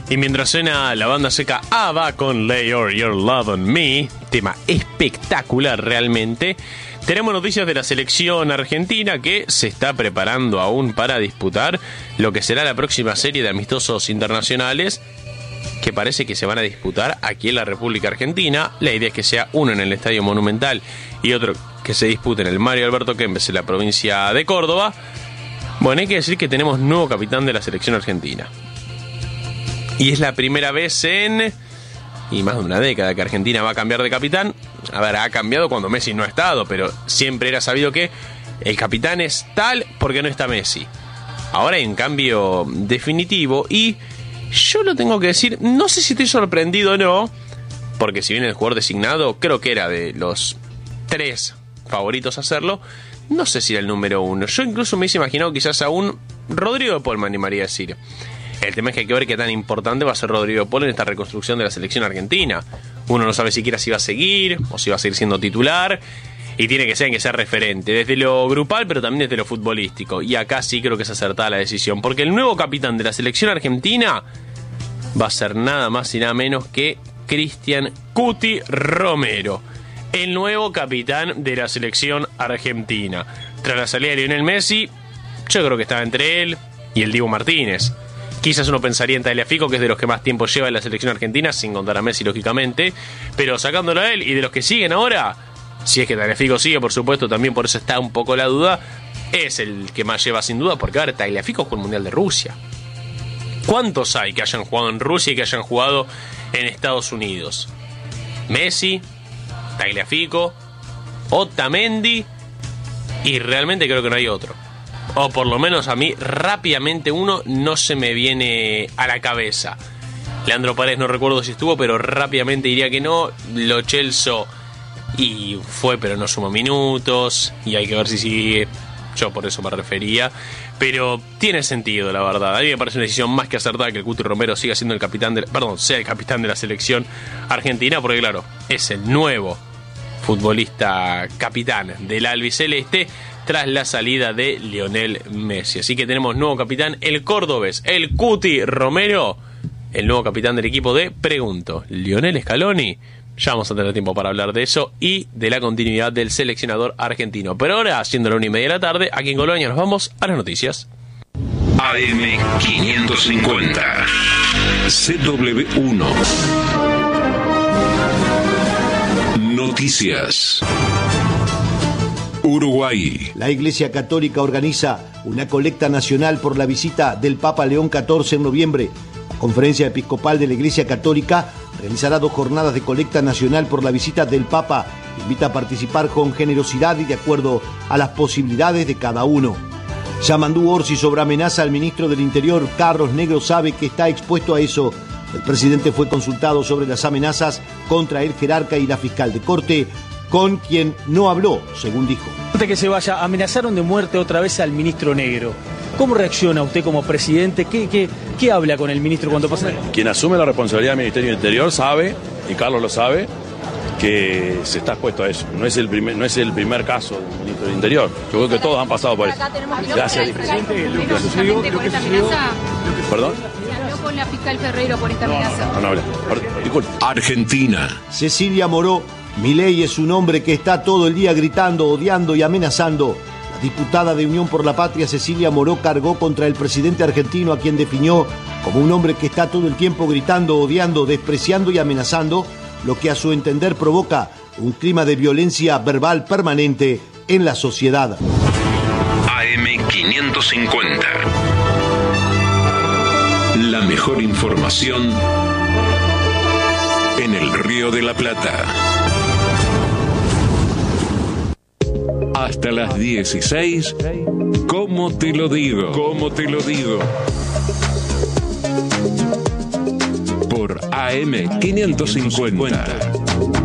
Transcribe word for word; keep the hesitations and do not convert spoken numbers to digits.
Y mientras suena la banda seca ABBA con Lay All Your Love on Me, tema espectacular realmente, tenemos noticias de la selección argentina que se está preparando aún para disputar lo que será la próxima serie de amistosos internacionales que parece que se van a disputar aquí en la República Argentina. La idea es que sea uno en el Estadio Monumental y otro que se dispute en el Mario Alberto Kempes en la provincia de Córdoba. Bueno, hay que decir que tenemos nuevo capitán de la selección argentina. Y es la primera vez en... y más de una década que Argentina va a cambiar de capitán. A ver, ha cambiado cuando Messi no ha estado, pero siempre era sabido que el capitán es tal porque no está Messi. Ahora hay un cambio definitivo y yo lo tengo que decir, no sé si estoy sorprendido o no, porque si bien el jugador designado creo que era de los tres favoritos a hacerlo, no sé si era el número uno. Yo incluso me hubiese imaginado quizás a un Rodrigo de Paul, me animaría a decir. El tema es que hay que ver qué tan importante va a ser Rodrigo de Paul en esta reconstrucción de la selección argentina. Uno no sabe siquiera si va a seguir o si va a seguir siendo titular, y tiene que ser que sea referente desde lo grupal pero también desde lo futbolístico. Y acá sí creo que es acertada la decisión, porque el nuevo capitán de la selección argentina va a ser nada más y nada menos que Cristian Cuti Romero, el nuevo capitán de la selección argentina. Tras la salida de Lionel Messi, yo creo que estaba entre él y el Dibu Martínez. Quizás uno pensaría en Tagliafico, que es de los que más tiempo lleva en la selección argentina, sin contar a Messi, lógicamente. Pero sacándolo a él y de los que siguen ahora, si es que Tagliafico sigue, por supuesto, también por eso está un poco la duda, es el que más lleva sin duda, porque ahora Tagliafico jugó el Mundial de Rusia. ¿Cuántos hay que hayan jugado en Rusia y que hayan jugado en Estados Unidos? Messi, Tagliafico, Otamendi, y realmente creo que no hay otro. O por lo menos a mí rápidamente uno no se me viene a la cabeza. Leandro Paredes no recuerdo si estuvo, pero rápidamente diría que no. Lo Celso y fue, pero no sumó minutos, y hay que ver si sigue. Yo por eso me refería, pero tiene sentido, la verdad. A mí me parece una decisión más que acertada que el Cuti Romero siga siendo el capitán de, perdón, sea el capitán de la selección argentina, porque claro, es el nuevo futbolista capitán del albiceleste tras la salida de Lionel Messi. Así que tenemos nuevo capitán, el cordobés, el Cuti Romero, el nuevo capitán del equipo de, pregunto, Lionel Scaloni. Ya vamos a tener tiempo para hablar de eso y de la continuidad del seleccionador argentino. Pero ahora, siendo la una y media de la tarde, aquí en Colonia nos vamos a las noticias. A M quinientos cincuenta C W uno Noticias. Uruguay. La Iglesia Católica organiza una colecta nacional por la visita del Papa León catorce en noviembre. La Conferencia Episcopal de la Iglesia Católica realizará dos jornadas de colecta nacional por la visita del Papa. Invita a participar con generosidad y de acuerdo a las posibilidades de cada uno. Yamandú Orsi sobre amenaza al ministro del Interior. Carlos Negro sabe que está expuesto a eso. El presidente fue consultado sobre las amenazas contra el jerarca y la fiscal de corte, con quien no habló, según dijo. Antes que se vaya, amenazaron de muerte otra vez al ministro Negro. ¿Cómo reacciona usted como presidente? ¿Qué, qué, qué habla con el ministro cuando pasa? Quien asume la responsabilidad del Ministerio del Interior sabe, y Carlos lo sabe, que se está expuesto a eso. No es el primer, no es el primer caso del ministro del Interior. Yo creo que todos han pasado por eso. Gracias, presidente. Lo que sucedió, lo que sucedió. ¿Perdón? Habló con la fiscal Ferrero por esta amenaza. No, no, no hablé. Disculpe. Argentina. Cecilia Moró. Milei es un hombre que está todo el día gritando, odiando y amenazando. La diputada de Unión por la Patria, Cecilia Moró, cargó contra el presidente argentino, a quien definió como un hombre que está todo el tiempo gritando, odiando, despreciando y amenazando, lo que a su entender provoca un clima de violencia verbal permanente en la sociedad. A M quinientos cincuenta. La mejor información en el Río de la Plata. Hasta las dieciséis, ¿cómo te lo digo? ¿Cómo te lo digo? Por A M quinientos cincuenta.